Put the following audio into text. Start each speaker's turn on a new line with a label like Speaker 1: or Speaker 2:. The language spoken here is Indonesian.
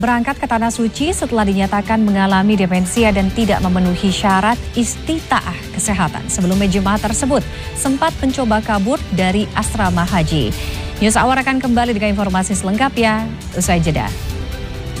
Speaker 1: Berangkat ke Tanah Suci setelah dinyatakan mengalami demensia dan tidak memenuhi syarat istitaah kesehatan. Sebelumnya jemaah tersebut sempat mencoba kabur dari asrama haji. News Hour akan kembali dengan informasi selengkapnya usai jeda.